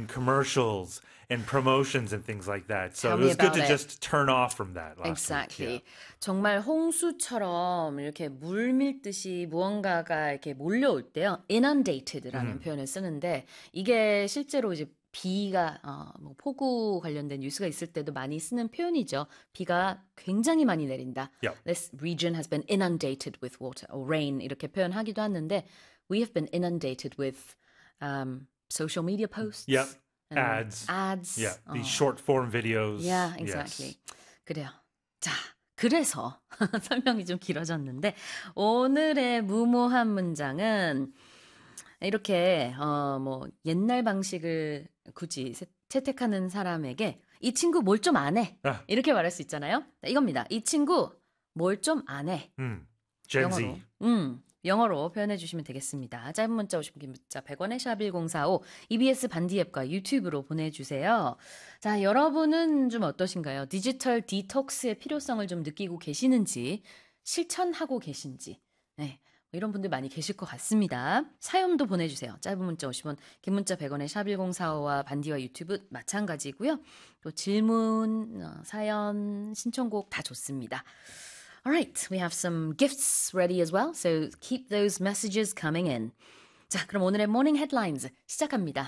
and commercials and promotions and things like that. So Tell it me was good about to it. just turn off from that last Exactly. week. 정말 홍수처럼 이렇게 물 밀듯이 무언가가 이렇게 몰려올 때요. inundated라는 표현을 쓰는데 이게 실제로 이제 비가 뭐 폭우 관련된 뉴스가 있을 때도 많이 쓰는 표현이죠. 비가 굉장히 많이 내린다. Yep. This region has been inundated with water or rain 이렇게 표현하기도 하는데 we have been inundated with social media posts. Yep. and Ads. Ads. Yeah, these short form videos. Yeah, exactly. 그래요. 자, 그래서 설명이 좀 길어졌는데 오늘의 무모한 문장은 이렇게 뭐 옛날 방식을 굳이 채택하는 사람에게 이 친구 뭘 좀 안 해. 이렇게 말할 수 있잖아요. 이겁니다. 이 친구 뭘 좀 안 해. Gen Z. 영어로 표현해 주시면 되겠습니다. 짧은 문자 50원, 긴 문자 100원의 샵1045 EBS 반디 앱과 유튜브로 보내주세요. 자, 여러분은 좀 어떠신가요? 디지털 디톡스의 필요성을 좀 느끼고 계시는지 실천하고 계신지 네, 이런 분들 많이 계실 것 같습니다. 사연도 보내주세요. 짧은 문자 50원, 긴 문자 100원의 샵 1045와 반디와 유튜브 마찬가지고요. 또 질문, 사연, 신청곡 다 좋습니다. Alright, we have some gifts ready as well, so keep those messages coming in. 자, 그럼 오늘의 Morning Headlines 시작합니다.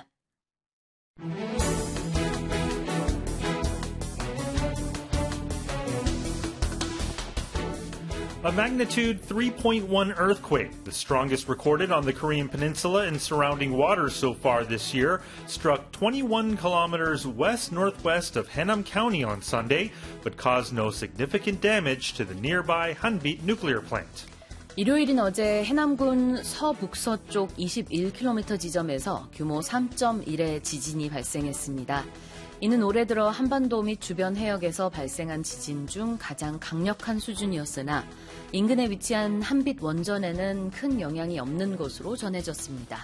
A magnitude 3.1 earthquake, the strongest recorded on the Korean peninsula and surrounding waters so far this year, struck 21 kilometers west-northwest of Haenam County on Sunday, but caused no significant damage to the nearby Hanbit nuclear plant. 일요일인 어제 해남군 서북서쪽 21km 지점에서 규모 3.1의 지진이 발생했습니다. 이는 올해 들어 한반도 및 주변 해역에서 발생한 지진 중 가장 강력한 수준이었으나 인근에 위치한 한빛 원전에는 큰 영향이 없는 것으로 전해졌습니다.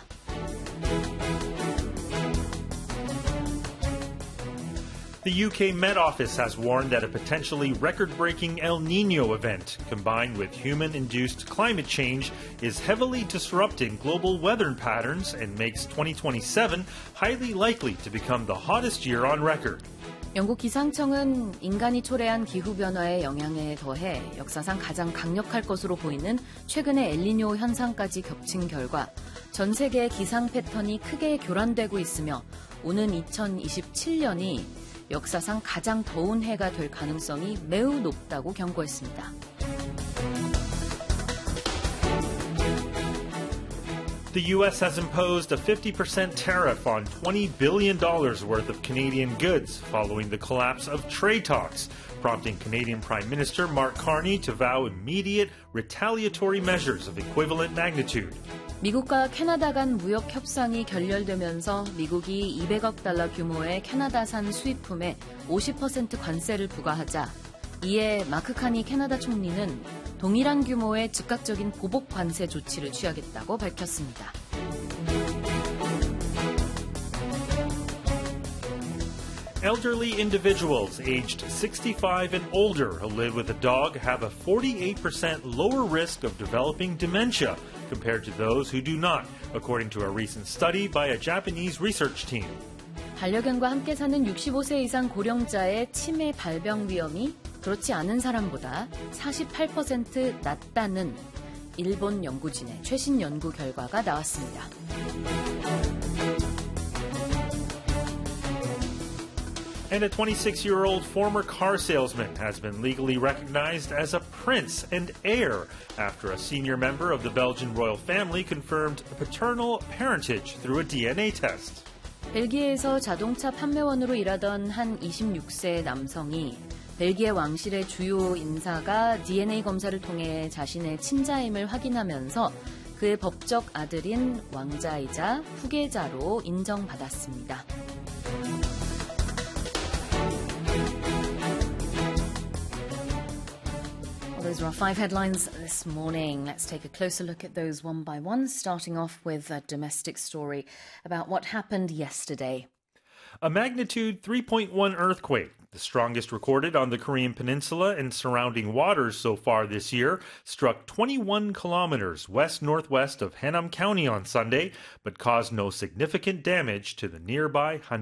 The UK Met Office has warned that a potentially record-breaking El Nino event, combined with human-induced climate change, is heavily disrupting global weather patterns and makes 2027 highly likely to become the hottest year on record. 영국 기상청은 인간이 초래한 기후변화의 영향에 더해 역사상 가장 강력할 것으로 보이는 최근의 엘니뇨 현상까지 겹친 결과 전 세계의 기상 패턴이 크게 교란되고 있으며 오는 2027년이 역사상 가장 더운 해가 될 가능성이 매우 높다고 경고했습니다. The U.S. has imposed a 50% tariff on $20 billion worth of Canadian goods following the collapse of trade talks, prompting Canadian Prime Minister Mark Carney to vow immediate retaliatory measures of equivalent magnitude. 미국과 캐나다 간 무역 협상이 결렬되면서 미국이 200억 달러 규모의 캐나다산 수입품에 50% 관세를 부과하자 이에 마크 카니 캐나다 총리는 동일한 규모의 즉각적인 보복 관세 조치를 취하겠다고 밝혔습니다. Elderly individuals aged 65 and older who live with a dog have a 48% lower risk of developing dementia compared to those who do not, according to a recent study by a Japanese research team. 반려견과 함께 사는 65세 이상 고령자의 치매 발병 위험이 그렇지 않은 사람보다 48% 낮다는 일본 연구진의 최신 연구 결과가 나왔습니다. And a 26-year-old former car salesman has been legally recognized as a prince and heir after a senior member of the Belgian royal family confirmed paternal parentage through a DNA test. 벨기에에서 자동차 판매원으로 일하던 한 26세 남성이 벨기에 왕실의 주요 인사가 DNA 검사를 통해 자신의 친자임을 확인하면서 그의 법적 아들인 왕자이자 후계자로 인정받았습니다. Those are our 5 headlines this morning. Let's take a closer look at those one by one, starting off with a domestic story about what happened yesterday. A magnitude 3.1 earthquake, the strongest recorded on the Korean peninsula and surrounding waters so far this year, struck 21 kilometers west-northwest of Haenam County on Sunday, but caused no significant damage to the nearby